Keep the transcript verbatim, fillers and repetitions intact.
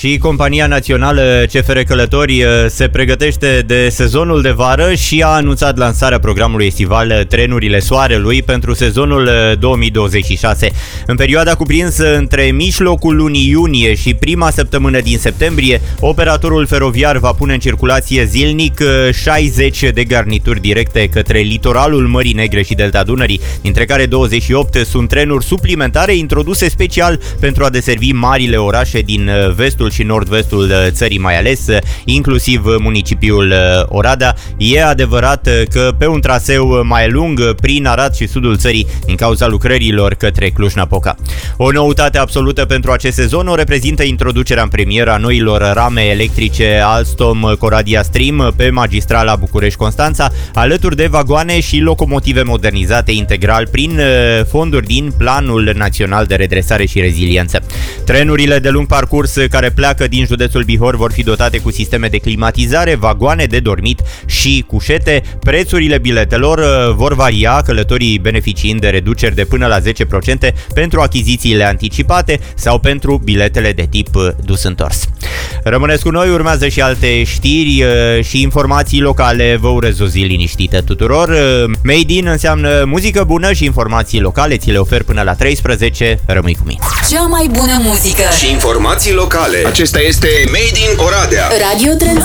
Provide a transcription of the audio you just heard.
Și compania națională C F R Călători se pregătește de sezonul de vară și a anunțat lansarea programului estival Trenurile Soarelui pentru sezonul două mii douăzeci și șase. În perioada cuprinsă între mijlocul lunii iunie și prima săptămână din septembrie, operatorul feroviar va pune în circulație zilnic șaizeci de garnituri directe către litoralul Mării Negre și Delta Dunării, dintre care douăzeci și opt sunt trenuri suplimentare introduse special pentru a deservi marile orașe din vestul și nord-vestul țării, mai ales inclusiv municipiul Oradea. E adevărat că pe un traseu mai lung prin Arad și sudul țării din cauza lucrărilor către Cluj-Napoca. O noutate absolută pentru acest sezon o reprezintă introducerea în premieră a noilor rame electrice Alstom Coradia Stream pe magistrala București-Constanța, alături de vagoane și locomotive modernizate integral prin fonduri din Planul Național de Redresare și Reziliență. Trenurile de lung parcurs care pleacă din județul Bihor vor fi dotate cu sisteme de climatizare, vagoane de dormit și cușete. Prețurile biletelor vor varia, călătorii beneficiind de reduceri de până la zece la sută pentru achizițiile anticipate sau pentru biletele de tip dus-întors. Rămâneți cu noi, urmează și alte știri și informații locale. Vă urez o zi liniștită tuturor. Made in înseamnă muzică bună și informații locale, ți le ofer până la treisprezece. Rămâi cu mine. Cea mai bună muzică și informații locale. Acesta este Made in Oradea. Radio Trend.